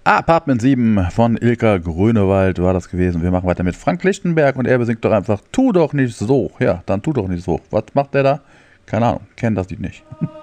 Apartment 7 von Ilka Grünewald war das gewesen. Wir machen weiter mit Frank Lichtenberg und er besingt doch einfach Tu doch nicht so. Ja, dann tu doch nicht so. Was macht der da? Keine Ahnung, kenn das Lied nicht.